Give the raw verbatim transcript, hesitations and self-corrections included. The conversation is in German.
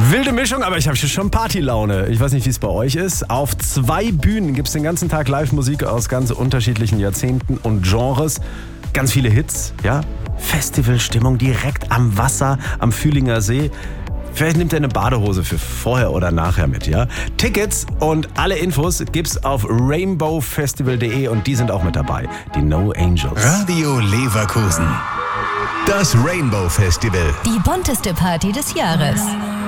Wilde Mischung, aber ich habe schon Partylaune. Ich weiß nicht, wie es bei euch ist. Auf zwei Bühnen gibt es den ganzen Tag Live-Musik aus ganz unterschiedlichen Jahrzehnten und Genres. Ganz viele Hits, ja. Festivalstimmung direkt am Wasser, am Fühlinger See. Vielleicht nimmt ihr eine Badehose für vorher oder nachher mit, ja? Tickets und alle Infos gibt's auf rainbow festival punkt de und die sind auch mit dabei. Die No Angels. Radio Leverkusen. Das Rainbow Festival. Die bunteste Party des Jahres.